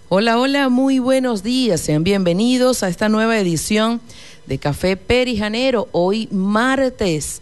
Hola, hola, muy buenos días. Sean bienvenidos a esta nueva edición de Café Perijanero. Hoy martes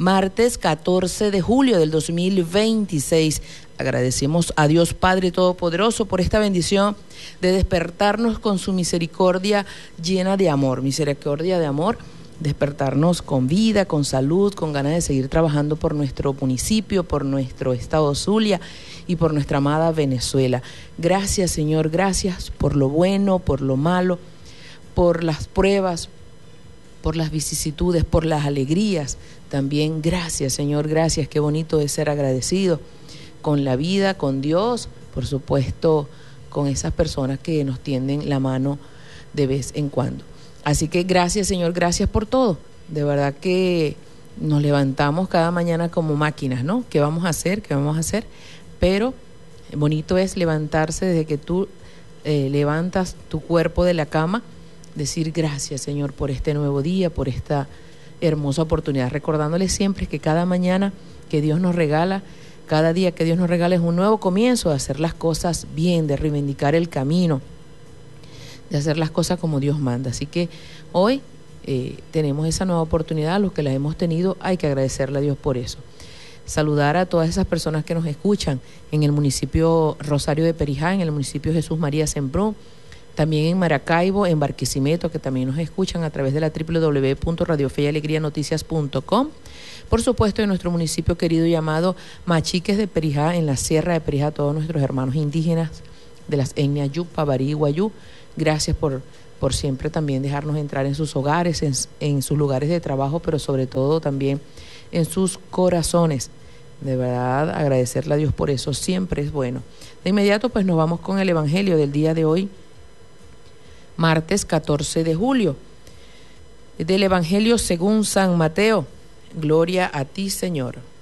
14 de julio del 2026. Agradecemos a Dios Padre Todopoderoso por esta bendición de despertarnos con su misericordia llena de amor. Misericordia de amor, despertarnos con vida, con salud, con ganas de seguir trabajando por nuestro municipio, por nuestro estado Zulia y por nuestra amada Venezuela. Gracias, Señor, gracias por lo bueno, por lo malo, por las pruebas, por las vicisitudes, por las alegrías. También gracias, Señor, gracias. Qué bonito es ser agradecido con la vida, con Dios, por supuesto, con esas personas que nos tienden la mano de vez en cuando. Así que gracias, Señor, gracias por todo. De verdad que nos levantamos cada mañana como máquinas, ¿no? ¿Qué vamos a hacer? ¿Qué vamos a hacer? Pero bonito es levantarse desde que tú levantas tu cuerpo de la cama, decir gracias, Señor, por este nuevo día, por esta hermosa oportunidad, recordándole siempre que cada mañana que Dios nos regala, cada día que Dios nos regala es un nuevo comienzo de hacer las cosas bien, de reivindicar el camino, de hacer las cosas como Dios manda. Así que hoy tenemos esa nueva oportunidad. Los que la hemos tenido hay que agradecerle a Dios por eso. Saludar a todas esas personas que nos escuchan en el municipio Rosario de Perijá, en el municipio Jesús María Semprún, también en Maracaibo, en Barquisimeto, que también nos escuchan a través de la www.radiofeyalegrianoticias.com. Por supuesto, en nuestro municipio querido llamado Machiques de Perijá, en la Sierra de Perijá, todos nuestros hermanos indígenas de las etnias Yupa, Barí y Guayú. Gracias por siempre también dejarnos entrar en sus hogares, en sus lugares de trabajo, pero sobre todo también en sus corazones. De verdad, agradecerle a Dios por eso, siempre es bueno. De inmediato, pues nos vamos con el Evangelio del día de hoy, martes 14 de julio, del Evangelio según San Mateo. Gloria a ti, Señor.